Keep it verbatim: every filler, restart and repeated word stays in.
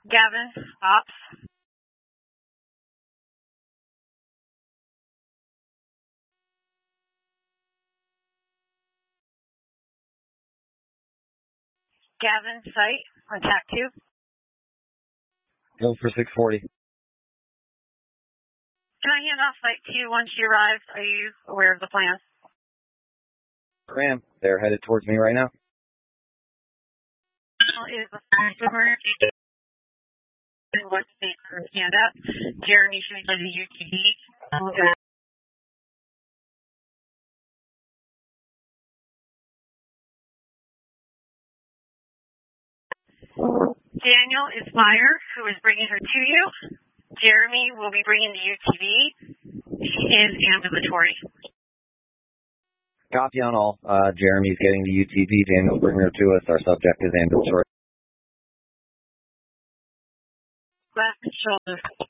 Gavin, ops. Gavin, site, on tac two. Go for six forty. Can I hand off site two once you arrive? Are you aware of the plan? Ma'am, they're headed towards me right now. Is the swimmer what state stand up? Jeremy should be the U T V. Daniel is Meyer, who is bringing her to you. Jeremy will be bringing the U T V. She is ambulatory. Copy on all. Uh, Jeremy's getting the U T V. Daniel's bringing her to us. Our subject is ambulatory. Left shoulder.